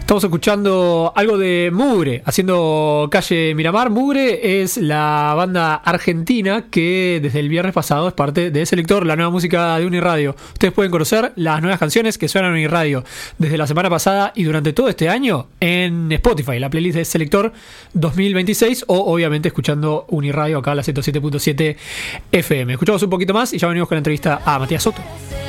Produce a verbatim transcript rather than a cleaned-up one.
Estamos escuchando algo de Mugre, haciendo calle Miramar. Mugre es la banda argentina que desde el viernes pasado es parte de Selector, la nueva música de Uniradio. Ustedes pueden conocer las nuevas canciones que suenan en Uniradio desde la semana pasada y durante todo este año en Spotify, la playlist de Selector dos mil veintiséis, o obviamente escuchando Uniradio acá a la ciento siete punto siete F M. Escuchamos un poquito más y ya venimos con la entrevista a Matías Soto.